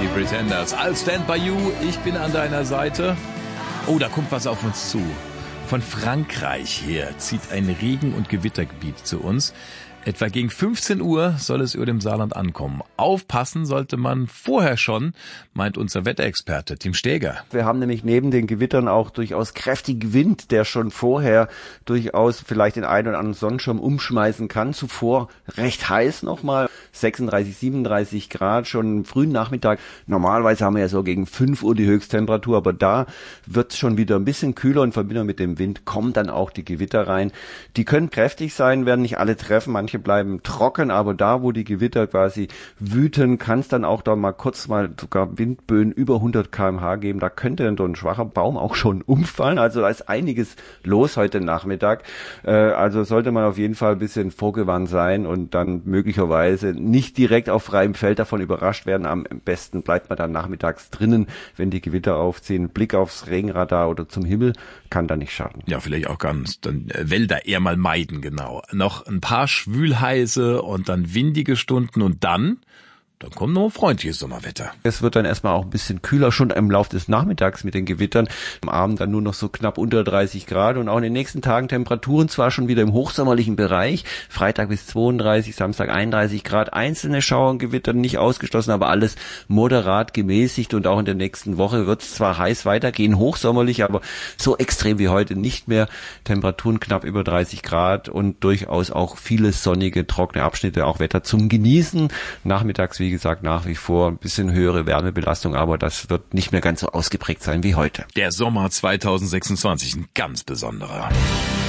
die Pretenders. I'll stand by you, ich bin an deiner Seite. Oh, da kommt was auf uns zu. Von Frankreich her zieht ein Regen- und Gewittergebiet zu uns. Etwa gegen 15 Uhr soll es über dem Saarland ankommen. Aufpassen sollte man vorher schon, meint unser Wetterexperte Tim Steger. Wir haben nämlich neben den Gewittern auch durchaus kräftigen Wind, der schon vorher durchaus vielleicht den einen oder anderen Sonnenschirm umschmeißen kann. Zuvor recht heiß nochmal, 36, 37 Grad schon am frühen Nachmittag. Normalerweise haben wir ja so gegen 5 Uhr die Höchsttemperatur, aber da wird es schon wieder ein bisschen kühler und in Verbindung mit dem Wind kommen dann auch die Gewitter rein. Die können kräftig sein, werden nicht alle treffen, manche bleiben trocken, aber da, wo die Gewitter quasi wüten, kann es dann auch da mal kurz mal sogar Windböen über 100 km/h geben. Da könnte dann so ein schwacher Baum auch schon umfallen. Also da ist einiges los heute Nachmittag. Also sollte man auf jeden Fall ein bisschen vorgewarnt sein und dann möglicherweise nicht direkt auf freiem Feld davon überrascht werden. Am besten bleibt man dann nachmittags drinnen, wenn die Gewitter aufziehen. Blick aufs Regenradar oder zum Himmel kann da nicht schaden. Ja, vielleicht auch ganz dann Wälder eher mal meiden, genau. Noch ein paar schwülheiße und dann windige Stunden und dann kommt noch ein freundliches Sommerwetter. Es wird dann erstmal auch ein bisschen kühler, schon im Laufe des Nachmittags mit den Gewittern. Am Abend dann nur noch so knapp unter 30 Grad und auch in den nächsten Tagen Temperaturen zwar schon wieder im hochsommerlichen Bereich. Freitag bis 32, Samstag 31 Grad. Einzelne Schauer und Gewitter nicht ausgeschlossen, aber alles moderat gemäßigt und auch in der nächsten Woche wird es zwar heiß weitergehen, hochsommerlich, aber so extrem wie heute nicht mehr. Temperaturen knapp über 30 Grad und durchaus auch viele sonnige, trockene Abschnitte, auch Wetter zum Genießen. Nachmittags, wie gesagt, nach wie vor ein bisschen höhere Wärmebelastung, aber das wird nicht mehr ganz so ausgeprägt sein wie heute. Der Sommer 2026, ein ganz besonderer.